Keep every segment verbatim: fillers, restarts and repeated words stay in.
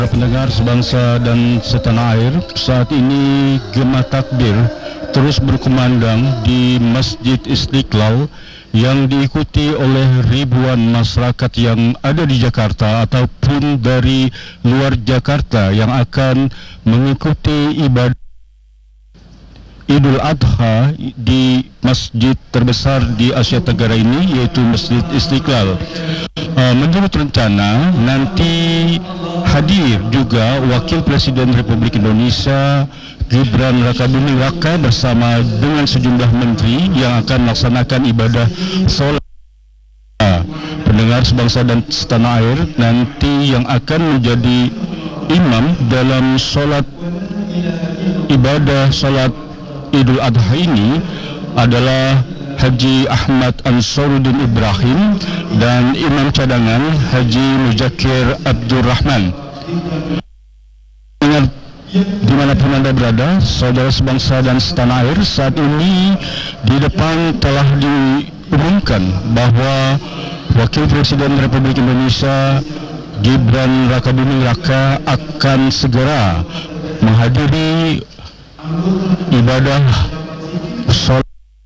Pendengar sebangsa dan setanah air, saat ini gema takbir terus berkumandang di Masjid Istiqlal yang diikuti oleh ribuan masyarakat yang ada di Jakarta ataupun dari luar Jakarta yang akan mengikuti ibadah Idul Adha di masjid terbesar di Asia Tenggara ini, yaitu Masjid Istiqlal. Uh, menurut rencana nanti hadir juga Wakil Presiden Republik Indonesia Gibran Rakabuming Raka bersama dengan sejumlah menteri yang akan melaksanakan ibadah sholat. Pendengar sebangsa dan setanah air, nanti yang akan menjadi imam dalam sholat ibadah sholat Idul Adha ini adalah Haji Ahmad Ansaruddin Ibrahim dan imam cadangan Haji Muzakir Abdurrahman. Dengar dimanapun Anda berada, saudara sebangsa dan setanah air, saat ini di depan telah diumumkan bahwa Wakil Presiden Republik Indonesia Gibran Rakabuming Raka akan segera menghadiri ibadah sholat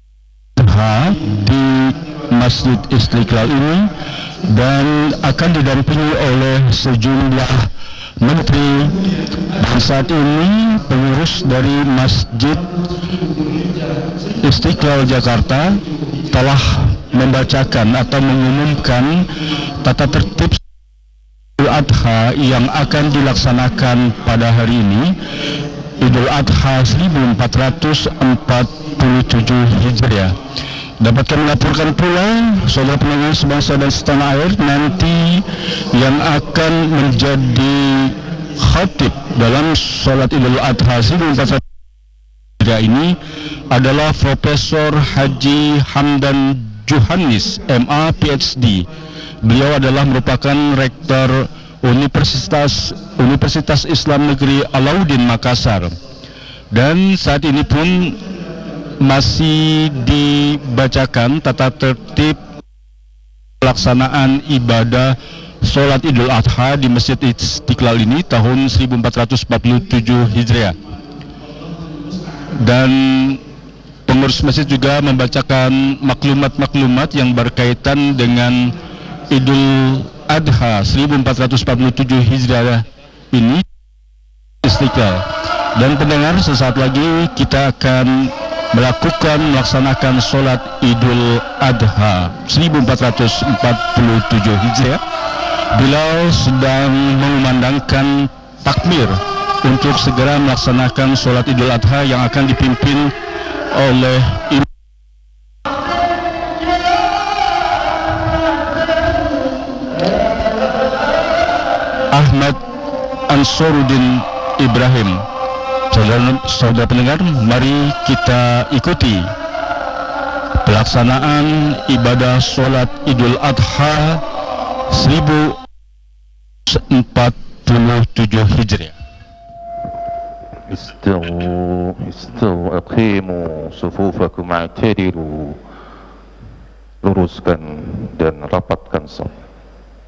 di Masjid Istiqlal ini dan akan didampingi oleh sejumlah menteri. Dan saat ini pengurus dari Masjid Istiqlal Jakarta telah membacakan atau mengumumkan tata tertib Idul Adha yang akan dilaksanakan pada hari ini, Idul Adha seribu empat ratus empat puluh tujuh Hijriah. Dapat kami laporkan pula, saudara pendengar sebangsa dan setanah air, nanti yang akan menjadi khatib dalam sholat Idul Adha seribu empat ratus Hijriah ini adalah Profesor Haji Hamdan Johannes, M A P H D. Beliau adalah merupakan rektor Universitas Universitas Islam Negeri Alauddin Makassar. Dan saat ini pun masih dibacakan tata tertib pelaksanaan ibadah sholat Idul Adha di Masjid Istiqlal ini tahun seribu empat ratus empat puluh tujuh Hijriah. Dan pengurus masjid juga membacakan maklumat-maklumat yang berkaitan dengan Idul Adha seribu empat ratus empat puluh tujuh Hijriah ini Istiqlal. Dan pendengar, sesaat lagi kita akan melakukan melaksanakan sholat Idul Adha seribu empat ratus empat puluh tujuh Hijriah. Bilal sedang mengumandangkan takbir untuk segera melaksanakan sholat Idul Adha yang akan dipimpin oleh imam Ahmad Ansaruddin Ibrahim. Saudara, saudara pendengar, mari kita ikuti pelaksanaan ibadah sholat Idul Adha seribu empat puluh tujuh Hijriah. Istawu, istawu, aqimu sufufakum, a'tadilu, luruskan dan rapatkan saf.